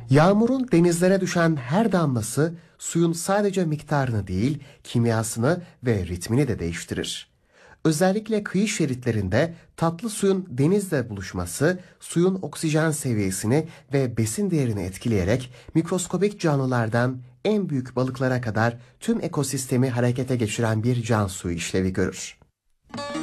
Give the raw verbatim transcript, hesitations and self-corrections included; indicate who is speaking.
Speaker 1: Yağmurun denizlere düşen her damlası suyun sadece miktarını değil, kimyasını ve ritmini de değiştirir. Özellikle kıyı şeritlerinde tatlı suyun denizle buluşması, suyun oksijen seviyesini ve besin değerini etkileyerek mikroskobik canlılardan en büyük balıklara kadar tüm ekosistemi harekete geçiren bir can suyu işlevi görür.